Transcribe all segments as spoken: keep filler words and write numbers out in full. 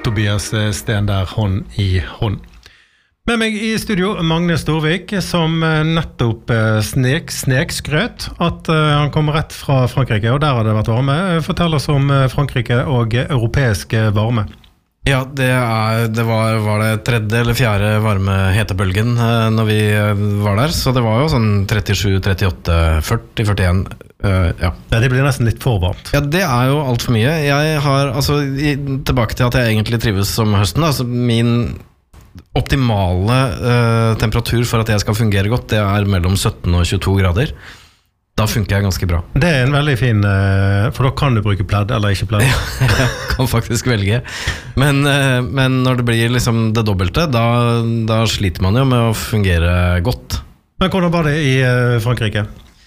Tobias Sten der, hånd i hånd. Med meg i studio, Magne Storvik, som nettopp snek, snekskrøt at han kommer rett fra Frankrike, og der har det vært varme. Fortell oss om Frankrike og europeisk varme. Ja, det, er, det var, var det tredje eller fjerde varme hetebølgen når vi var der, så det var jo sånn trettisju, trettiåtte, førti, førtien, uh, ja. Ja, det blir nesten litt for varmt. Ja, det er jo alt for mye. Jeg har, altså, i, tilbake til at jeg egentlig trives som høsten, altså min optimale uh, temperatur for at jeg skal fungere godt, det er mellom sytten og tjueto grader. Da funker jeg ganske bra. Det er en veldig fin, uh, for da kan du bruke pledd eller ikke pledd. Jeg kan faktisk velge. Men, uh, men når det blir liksom det dobbelte, da, da sliter man jo med å fungere godt. Men hvordan var det i uh, Frankrike?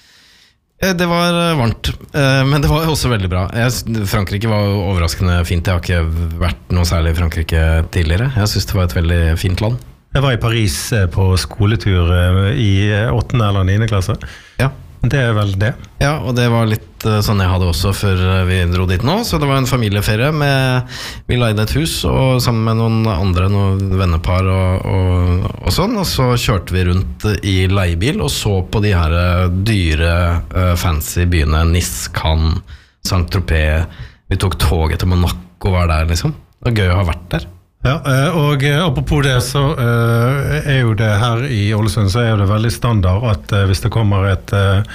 Det var varmt, men det var også veldig bra. Jeg, Frankrike var jo overraskende fint. Jeg har ikke vært noe særlig i Frankrike tidligere. Jeg synes det var et veldig fint land. Jeg var i Paris på skoletur i åttende eller niende klasse. Ja. Det er vel det. Ja, og det var litt sånn jeg hadde også før vi dro dit nå. Så det var en familieferie med, vi leide et hus og sammen med noen andre, noen vennepar og, og, og sånn. Og så kjørte vi rundt i leiebil og så på de her dyre, fancy byene, Nice, Cannes, Saint-Tropez. Vi tok toget til Monaco og var der liksom. Det var gøy å ha vært der. Ja, og apropos det, så er jo det her i Ålesund, så er det veldig standard at hvis det kommer et,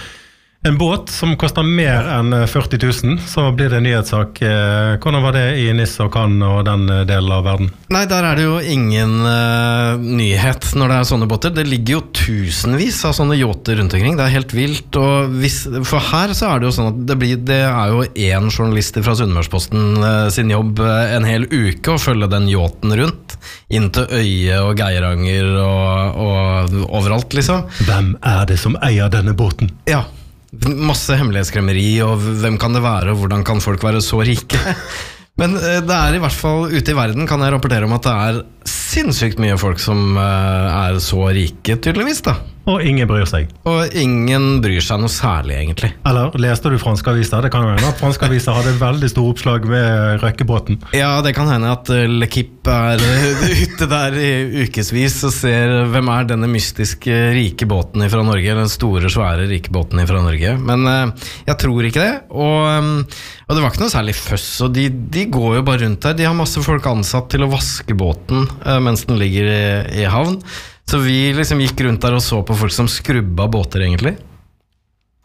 en båt som koster mer enn førti tusen, så blir det en nyhetssak. Hvordan var det i Nice og Cannes og den delen av verden? Nei, der er det jo ingen uh, nyhet når det er sånne båter. Det ligger jo tusenvis av sånne yachter rundt omkring. Det er helt vilt. Og hvis, for her så er det jo sånn at det, blir, det er jo en journalist fra Sunnmørsposten uh, sin jobb uh, en hel uke å følge den yachten rundt. Inn til Øye og Geiranger og, og overalt, liksom. Hvem er det som eier denne båten? Ja, masse hemmelighetskremmeri, og hvem kan det være, og hvordan kan folk være så rike? Men det er i hvert fall, ute i verden kan jeg rapportere om at det er sinnssykt mye folk som er så rike, tydeligvis da. Og ingen bryr seg. Og ingen bryr seg noe særlig, egentlig. Eller leste du franske aviser? Det kan jo hende at franske aviser hadde veldig stor oppslag med røkkebåten. Ja, det kan hende at L'Equipe er ute der i ukesvis og ser hvem er denne mystiske rike båten fra Norge, den store, svære rike båten fra Norge. Men jeg tror ikke det, og, og det var ikke noe særlig føss, og de, de går jo bare rundt der. De har masse folk ansatt til å vaske båten mens den ligger i, i havn. Så vi liksom gikk rundt der og så på folk som skrubba båter, egentlig.